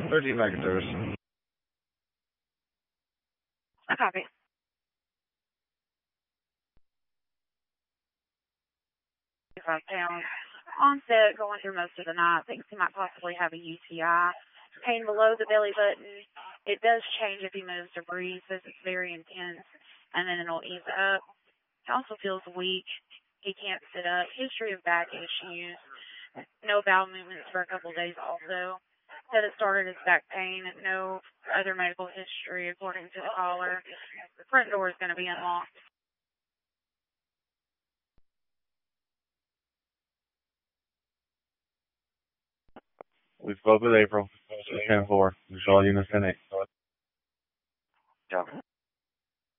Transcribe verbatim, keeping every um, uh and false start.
thirteen American service. I copy. Five pounds. Onset going through most of the night. Thinks he might possibly have a U T I. Pain below the belly button. It does change if he moves or breathes. Says it's very intense, and then it'll ease up. He also feels weak. He can't sit up. History of back issues. No bowel movements for a couple of days also. Said it started as back pain. No other medical history according to the caller. The front door is going to be unlocked. We spoke with April. ten four. We saw units in eight. Yeah.